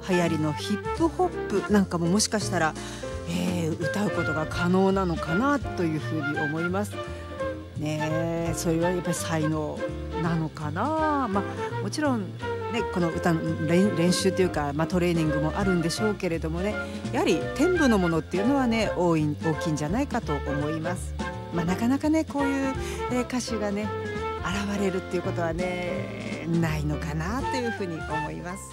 流行りのヒップホップなんかももしかしたら、歌うことが可能なのかなというふうに思いますね。それはやっぱり才能なのかな。もちろんね、この歌の練習というか、トレーニングもあるんでしょうけれどもね、やはり天賦のものっていうのはね大きいんじゃないかと思います。なかなかねこういう歌手がね現れるっていうことはねないのかなというふうに思います。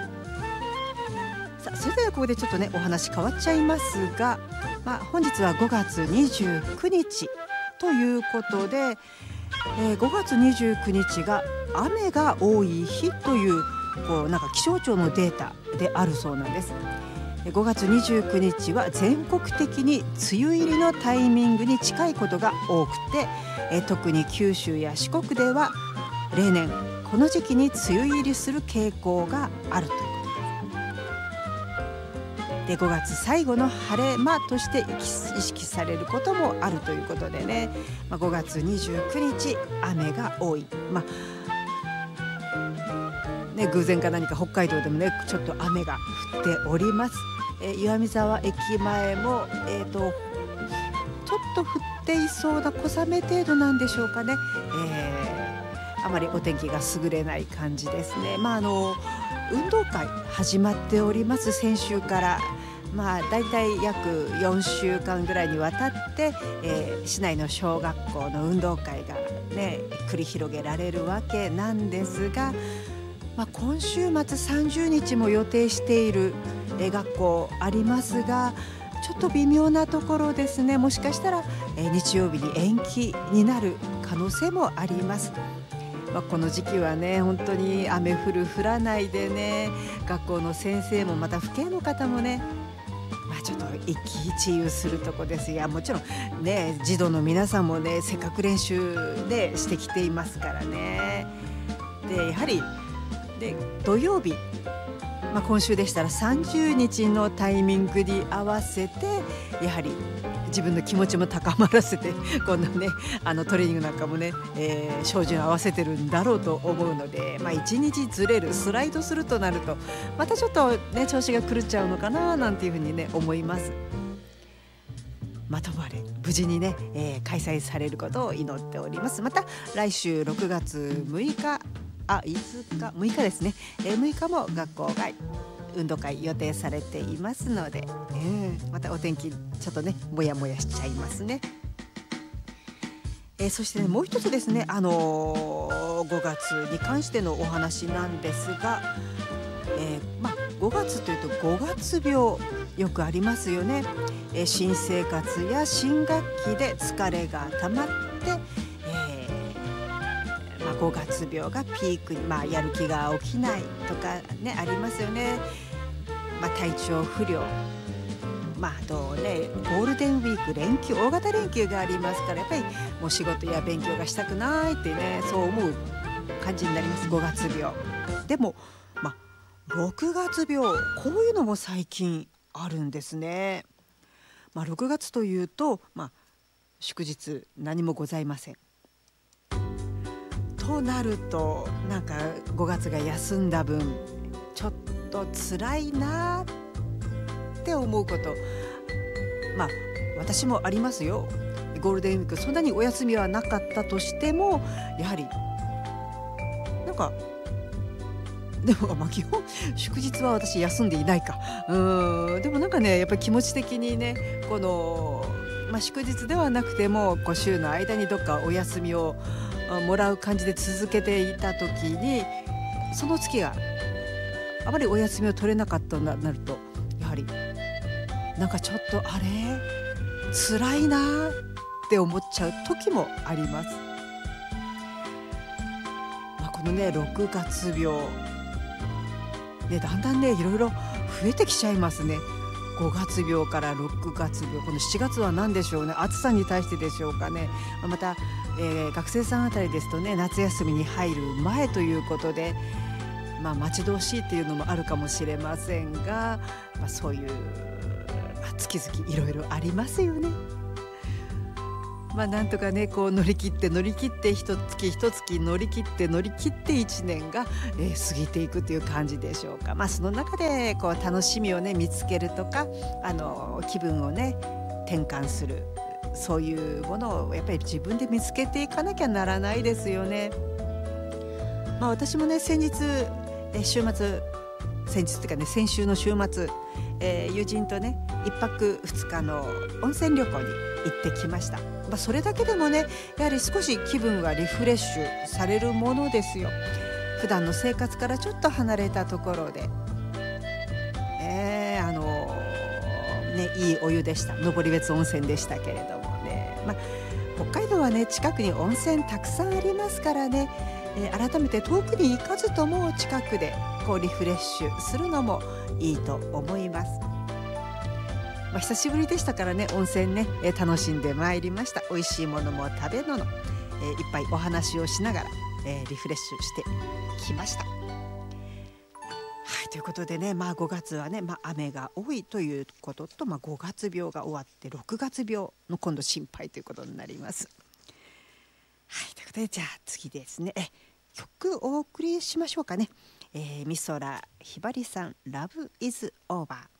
さあ、それではここでちょっとねお話変わっちゃいますが、本日は5月29日ということで、5月29日が雨が多い日というなんか気象庁のデータであるそうなんです。5月29日は全国的に梅雨入りのタイミングに近いことが多くて、特に九州や四国では例年この時期に梅雨入りする傾向があるということで、5月最後の晴れ間として意識されることもあるということでね、5月29日雨が多い、偶然か何か北海道でもねちょっと雨が降っております。岩見沢駅前も、ちょっと降っていそうな小雨程度なんでしょうかね。あまりお天気が優れない感じですね。運動会始まっております。先週からだいたい約4週間ぐらいにわたって、市内の小学校の運動会がね繰り広げられるわけなんですが、今週末30日も予定している学校ありますが、ちょっと微妙なところですね。もしかしたら日曜日に延期になる可能性もあります。この時期はね本当に雨降る降らないでね、学校の先生もまた父兄の方もねちょっと一喜一憂するとこです。いやもちろんね児童の皆さんもねせっかく練習でしてきていますからね。でやはり土曜日、今週でしたら30日のタイミングに合わせてやはり自分の気持ちも高まらせてこんなねトレーニングなんかもね、照準合わせてるんだろうと思うので、1日ずれるスライドするとなるとまたちょっとね調子が狂っちゃうのかななんていうふうにね思います。ともあれ無事にね、開催されることを祈っております。また来週6月6日6日ですね、6日も学校が運動会予定されていますので、またお天気ちょっとねもやもやしちゃいますね。そしてねもう一つですね、5月に関してのお話なんですが、5月というと5月病よくありますよね。新生活や新学期で疲れが溜まって、5月病がピークに、やる気が起きないとかねありますよね。体調不良、あとねゴールデンウィーク連休大型連休がありますから、やっぱりもう仕事や勉強がしたくないってねそう思う感じになります。5月病でも6月病こういうのも最近あるんですね。6月というと祝日何もございませんとなると、なんか5月が休んだ分ちょっと辛いなって思うこと私もありますよ。ゴールデンウィークそんなにお休みはなかったとしてもやはりなんかでも基本祝日は私休んでいないか。でもなんかねやっぱり気持ち的にねこの、祝日ではなくても週の間にどっかお休みをもらう感じで続けていた時にその月があまりお休みを取れなかったとなるとやはりなんかちょっとあれ辛いなって思っちゃう時もあります。このね6月病ねだんだんねいろいろ増えてきちゃいますね。5月病から6月病、この7月は何でしょうね。暑さに対してでしょうかね。また、学生さんあたりですとね夏休みに入る前ということで、待ち遠しいっていうのもあるかもしれませんが、そういう、月々いろいろありますよね。 なんとかねこう乗り切って一月一月乗り切って1年が、過ぎていくという感じでしょうか。その中でこう楽しみをね見つけるとか気分をね転換する、そういうものをやっぱり自分で見つけていかなきゃならないですよね。私もね先日週末先日っていうかね先週の週末、友人とね1泊2日の温泉旅行に行ってきました。それだけでもねやはり少し気分がリフレッシュされるものですよ。普段の生活からちょっと離れたところで、いいお湯でした。登別温泉でしたけれどもね、北海道はね近くに温泉たくさんありますからね、改めて遠くに行かずとも近くでこうリフレッシュするのもいいと思います。久しぶりでしたからね温泉ね、楽しんでまいりました。美味しいものも食べ物、いっぱいお話をしながら、リフレッシュしてきました。ということでね、5月はね、雨が多いということと、5月病が終わって6月病の今度心配ということになります。ということでじゃあ次ですね、曲お送りしましょうかね。美空ひばりさん Love is over。